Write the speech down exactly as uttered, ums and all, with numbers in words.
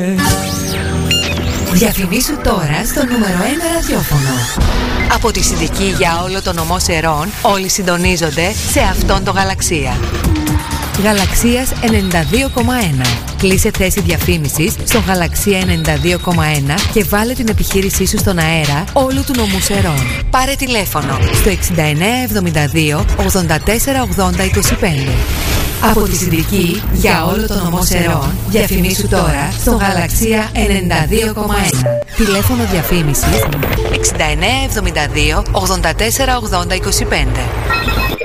Διαφημίσου τώρα στο νούμερο ένα ραδιόφωνο. Από τη συνδική για όλο το νομό Σερών, όλοι συντονίζονται σε αυτόν το Γαλαξία. Γαλαξίας ενενήντα δύο κόμμα ένα. Κλείσε θέση διαφήμισης στο Γαλαξία ενενήντα δύο κόμμα ένα και βάλε την επιχείρησή σου στον αέρα όλου του νομού Σερών. Πάρε τηλέφωνο στο εξήντα εννέα εβδομήντα δύο ογδόντα τέσσερα ογδόντα είκοσι πέντε. Από τη συνδική για όλο το νομό Σερών, διαφημίσου τώρα στο Γαλαξία ενενήντα δύο κόμμα ένα. Τηλέφωνο διαφήμισης εξήντα εννέα εβδομήντα δύο ογδόντα τέσσερα ογδόντα είκοσι πέντε.